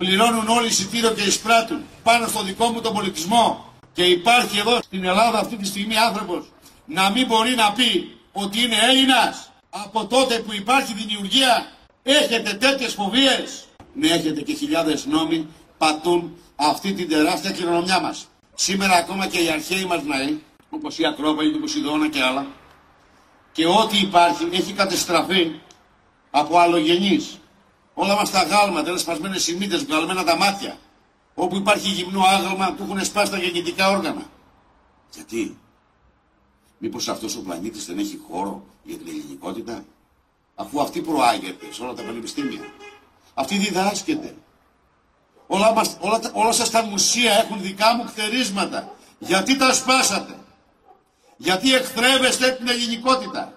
πληρώνουν όλοι εισιτήριο και εισπράττουν πάνω στο δικό μου τον πολιτισμό και υπάρχει εδώ στην Ελλάδα αυτή τη στιγμή άνθρωπος να μην μπορεί να πει ότι είναι Έλληνας από τότε που υπάρχει δημιουργία? Έχετε τέτοιες φοβίες? Ναι, έχετε και χιλιάδες νόμοι πατούν αυτή την τεράστια κληρονομιά μας. Σήμερα ακόμα και οι αρχαίοι μας ναοί, όπως η Ακρόπολη του Ποσειδώνα και άλλα, και ό,τι υπάρχει έχει κατεστραφεί από αλλογενείς. Όλα μας τα γάλματα, είναι σπασμένες οι μύτες, βγαλμένα τα μάτια. Όπου υπάρχει γυμνό άγαλμα του έχουν σπάσει τα γεννητικά όργανα. Γιατί? Μήπως αυτός ο πλανήτης δεν έχει χώρο για την ελληνικότητα? Αφού αυτή προάγεται σε όλα τα πανεπιστήμια. Αυτή διδάσκεται. Όλα σας τα μουσεία έχουν δικά μου χτερίσματα. Γιατί τα σπάσατε? Γιατί εχθρεύεστε την ελληνικότητα?